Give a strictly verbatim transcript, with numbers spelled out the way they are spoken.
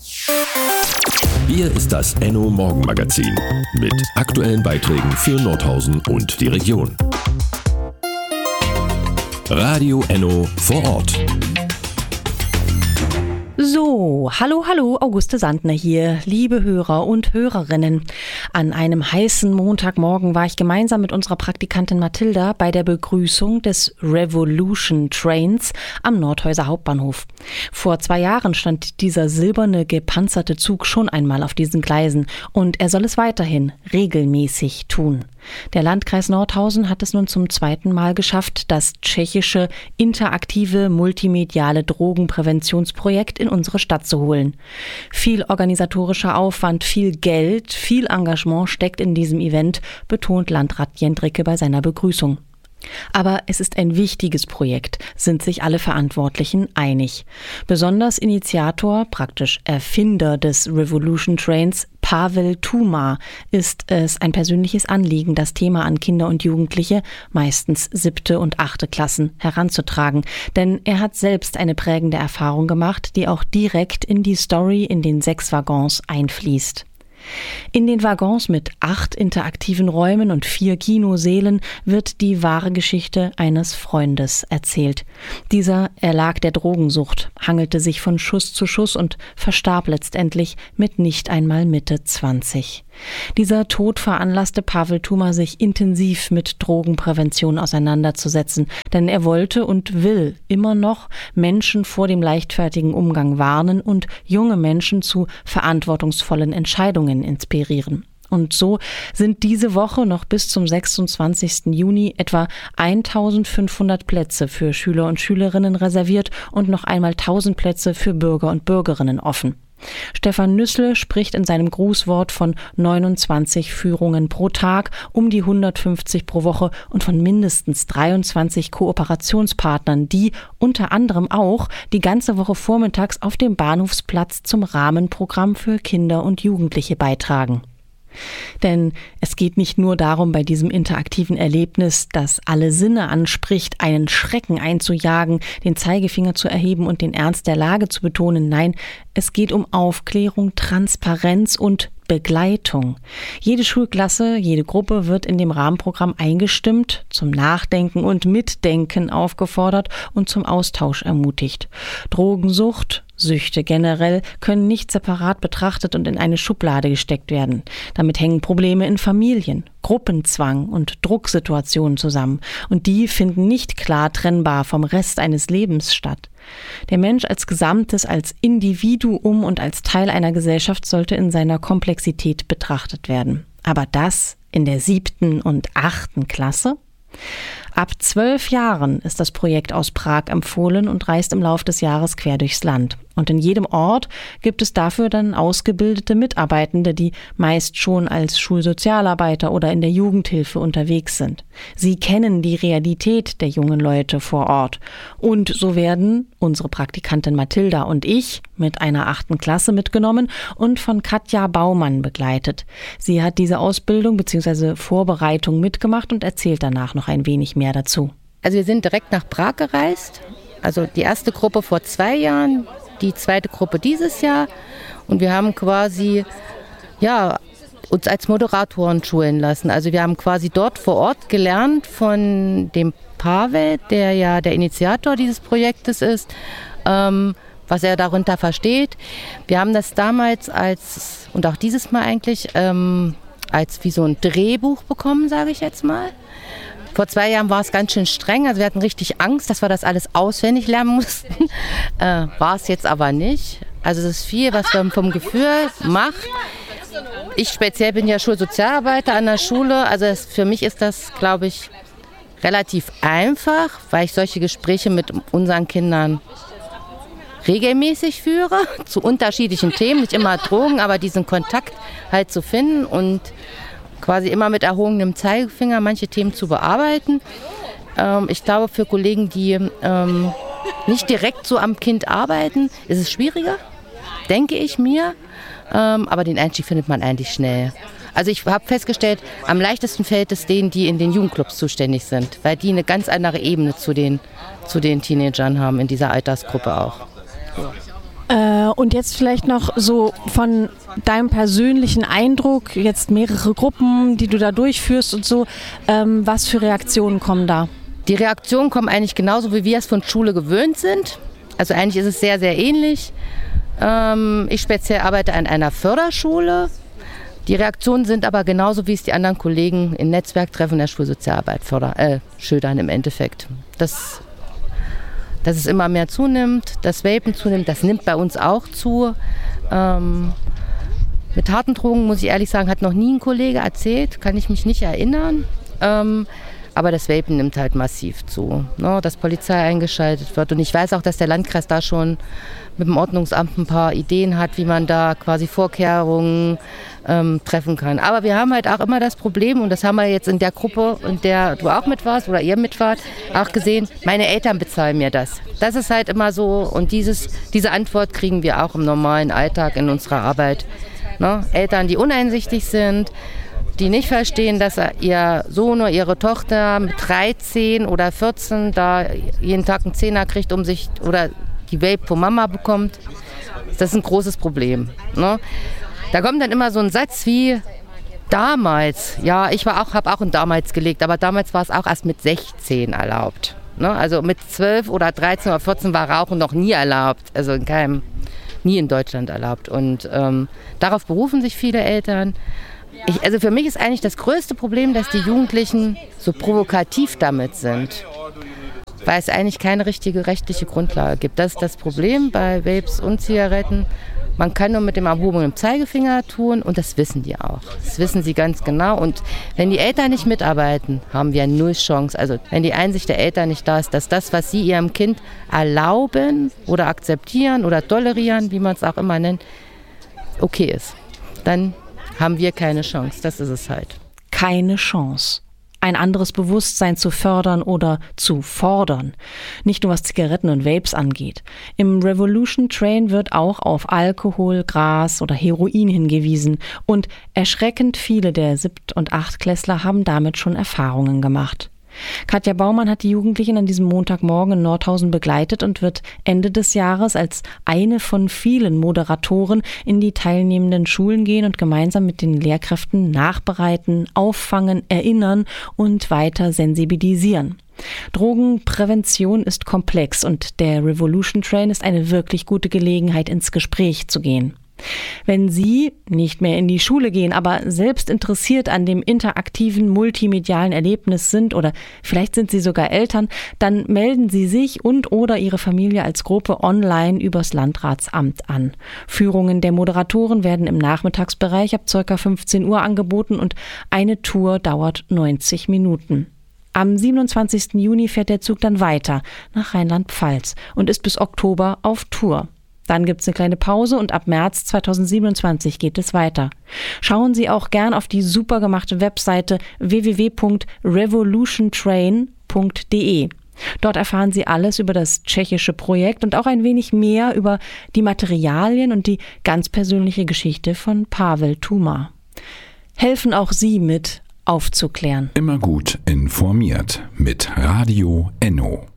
Hier ist das Enno Morgenmagazin mit aktuellen Beiträgen für Nordhausen und die Region. Radio Enno vor Ort. So, hallo, hallo, Auguste Sandner hier, liebe Hörer und Hörerinnen. An einem heißen Montagmorgen war ich gemeinsam mit unserer Praktikantin Mathilda bei der Begrüßung des Revolution Trains am Nordhäuser Hauptbahnhof. Vor zwei Jahren stand dieser silberne, gepanzerte Zug schon einmal auf diesen Gleisen und er soll es weiterhin regelmäßig tun. Der Landkreis Nordhausen hat es nun zum zweiten Mal geschafft, das tschechische interaktive multimediale Drogenpräventionsprojekt in unsere Stadt zu holen. Viel organisatorischer Aufwand, viel Geld, viel Engagement steckt in diesem Event, betont Landrat Jendricke bei seiner Begrüßung. Aber es ist ein wichtiges Projekt, sind sich alle Verantwortlichen einig. Besonders Initiator, praktisch Erfinder des Revolution Trains, Pavel Tuma, ist es ein persönliches Anliegen, das Thema an Kinder und Jugendliche, meistens siebte und achte Klassen, heranzutragen. Denn er hat selbst eine prägende Erfahrung gemacht, die auch direkt in die Story in den sechs Waggons einfließt. In den Waggons mit acht interaktiven Räumen und vier Kinosälen wird die wahre Geschichte eines Freundes erzählt. Dieser erlag der Drogensucht, hangelte sich von Schuss zu Schuss und verstarb letztendlich mit nicht einmal Mitte zwanzig. Dieser Tod veranlasste Pavel Tuma, sich intensiv mit Drogenprävention auseinanderzusetzen, denn er wollte und will immer noch Menschen vor dem leichtfertigen Umgang warnen und junge Menschen zu verantwortungsvollen Entscheidungen inspirieren. Und so sind diese Woche noch bis zum sechsundzwanzigsten Juni etwa eintausendfünfhundert Plätze für Schüler und Schülerinnen reserviert und noch einmal tausend Plätze für Bürger und Bürgerinnen offen. Stefan Nüssle spricht in seinem Grußwort von neunundzwanzig Führungen pro Tag, um die hundertfünfzig pro Woche und von mindestens dreiundzwanzig Kooperationspartnern, die unter anderem auch die ganze Woche vormittags auf dem Bahnhofsplatz zum Rahmenprogramm für Kinder und Jugendliche beitragen. Denn es geht nicht nur darum, bei diesem interaktiven Erlebnis, das alle Sinne anspricht, einen Schrecken einzujagen, den Zeigefinger zu erheben und den Ernst der Lage zu betonen. Nein, es geht um Aufklärung, Transparenz und Begleitung. Jede Schulklasse, jede Gruppe wird in dem Rahmenprogramm eingestimmt, zum Nachdenken und Mitdenken aufgefordert und zum Austausch ermutigt. Drogensucht, Süchte generell können nicht separat betrachtet und in eine Schublade gesteckt werden. Damit hängen Probleme in Familien, Gruppenzwang und Drucksituationen zusammen. Und die finden nicht klar trennbar vom Rest eines Lebens statt. Der Mensch als Gesamtes, als Individuum und als Teil einer Gesellschaft sollte in seiner Komplexität betrachtet werden. Aber das in der siebten und achten Klasse? Ab zwölf Jahren ist das Projekt aus Prag empfohlen und reist im Lauf des Jahres quer durchs Land. Und in jedem Ort gibt es dafür dann ausgebildete Mitarbeitende, die meist schon als Schulsozialarbeiter oder in der Jugendhilfe unterwegs sind. Sie kennen die Realität der jungen Leute vor Ort. Und so werden unsere Praktikantin Mathilda und ich mit einer achten Klasse mitgenommen und von Katja Baumann begleitet. Sie hat diese Ausbildung bzw. Vorbereitung mitgemacht und erzählt danach noch ein wenig mehr dazu. Also wir sind direkt nach Prag gereist. Also die erste Gruppe vor zwei Jahren, die zweite Gruppe dieses Jahr. Und wir haben quasi ja, uns als Moderatoren schulen lassen. Also wir haben quasi dort vor Ort gelernt von dem Pavel, der ja der Initiator dieses Projektes ist, ähm, was er darunter versteht. Wir haben das damals als, und auch dieses Mal eigentlich, ähm, als wie so ein Drehbuch bekommen, sage ich jetzt mal. Vor zwei Jahren war es ganz schön streng, also wir hatten richtig Angst, dass wir das alles auswendig lernen mussten. Äh, war es jetzt aber nicht. Also es ist viel, was man vom Gefühl macht. Ich speziell bin ja Schulsozialarbeiter an der Schule, also es, für mich ist das, glaube ich, relativ einfach, weil ich solche Gespräche mit unseren Kindern regelmäßig führe, zu unterschiedlichen Themen, nicht immer Drogen, aber diesen Kontakt halt zu finden und quasi immer mit erhobenem Zeigefinger manche Themen zu bearbeiten. Ähm, ich glaube, für Kollegen, die ähm, nicht direkt so am Kind arbeiten, ist es schwieriger, denke ich mir. Ähm, aber den Einstieg findet man eigentlich schnell. Also ich habe festgestellt, am leichtesten fällt es denen, die in den Jugendclubs zuständig sind, weil die eine ganz andere Ebene zu den, zu den Teenagern haben, in dieser Altersgruppe auch. Äh, Und jetzt vielleicht noch so von deinem persönlichen Eindruck, jetzt mehrere Gruppen, die du da durchführst und so, ähm, was für Reaktionen kommen da? Die Reaktionen kommen eigentlich genauso, wie wir es von Schule gewöhnt sind. Also eigentlich ist es sehr, sehr ähnlich. Ähm, ich speziell arbeite an einer Förderschule. Die Reaktionen sind aber genauso, wie es die anderen Kollegen in Netzwerktreffen der Schulsozialarbeit förder, äh, schildern im Endeffekt. Das, dass es immer mehr zunimmt, das Vapen zunimmt, das nimmt bei uns auch zu. Ähm, mit harten Drogen, muss ich ehrlich sagen, hat noch nie ein Kollege erzählt, kann ich mich nicht erinnern. Ähm, aber das Vapen nimmt halt massiv zu, ne, dass Polizei eingeschaltet wird. Und ich weiß auch, dass der Landkreis da schon mit dem Ordnungsamt ein paar Ideen hat, wie man da quasi Vorkehrungen ähm, treffen kann. Aber wir haben halt auch immer das Problem, und das haben wir jetzt in der Gruppe, in der du auch mit warst oder ihr mit wart, auch gesehen, meine Eltern bezahlen mir das. Das ist halt immer so, und dieses, diese Antwort kriegen wir auch im normalen Alltag in unserer Arbeit. Ne? Eltern, die uneinsichtig sind, die nicht verstehen, dass ihr Sohn oder ihre Tochter mit dreizehn oder vierzehn da jeden Tag einen Zehner kriegt, um sich, oder die Vape von Mama bekommt. Das ist ein großes Problem. Ne? Da kommt dann immer so ein Satz wie damals. Ja, ich war auch, habe auch ein damals gelegt, aber damals war es auch erst mit sechzehn erlaubt. Ne? Also mit zwölf oder dreizehn oder vierzehn war Rauchen noch nie erlaubt. Also in keinem, nie in Deutschland erlaubt. Und ähm, darauf berufen sich viele Eltern. Ich, also für mich ist eigentlich das größte Problem, dass die Jugendlichen so provokativ damit sind, weil es eigentlich keine richtige rechtliche Grundlage gibt. Das ist das Problem bei Vapes und Zigaretten. Man kann nur mit dem erhobenen Zeigefinger tun, und das wissen die auch. Das wissen sie ganz genau. Und wenn die Eltern nicht mitarbeiten, haben wir null Chance. Also wenn die Einsicht der Eltern nicht da ist, dass das, was sie ihrem Kind erlauben oder akzeptieren oder tolerieren, wie man es auch immer nennt, okay ist, dann haben wir keine Chance. Das ist es halt. Keine Chance. Ein anderes Bewusstsein zu fördern oder zu fordern. Nicht nur was Zigaretten und Vapes angeht. Im Revolution Train wird auch auf Alkohol, Gras oder Heroin hingewiesen. Und erschreckend viele der Siebt- und Achtklässler haben damit schon Erfahrungen gemacht. Katja Baumann hat die Jugendlichen an diesem Montagmorgen in Nordhausen begleitet und wird Ende des Jahres als eine von vielen Moderatoren in die teilnehmenden Schulen gehen und gemeinsam mit den Lehrkräften nachbereiten, auffangen, erinnern und weiter sensibilisieren. Drogenprävention ist komplex, und der Revolution Train ist eine wirklich gute Gelegenheit, ins Gespräch zu gehen. Wenn Sie nicht mehr in die Schule gehen, aber selbst interessiert an dem interaktiven, multimedialen Erlebnis sind, oder vielleicht sind Sie sogar Eltern, dann melden Sie sich und oder Ihre Familie als Gruppe online übers Landratsamt an. Führungen der Moderatoren werden im Nachmittagsbereich ab ca. fünfzehn Uhr angeboten, und eine Tour dauert neunzig Minuten. Am siebenundzwanzigsten Juni fährt der Zug dann weiter nach Rheinland-Pfalz und ist bis Oktober auf Tour. Dann gibt es eine kleine Pause, und ab März zweitausendsiebenundzwanzig geht es weiter. Schauen Sie auch gern auf die super gemachte Webseite w w w punkt revolution train punkt d e. Dort erfahren Sie alles über das tschechische Projekt und auch ein wenig mehr über die Materialien und die ganz persönliche Geschichte von Pavel Tuma. Helfen auch Sie mit, aufzuklären. Immer gut informiert mit Radio Enno.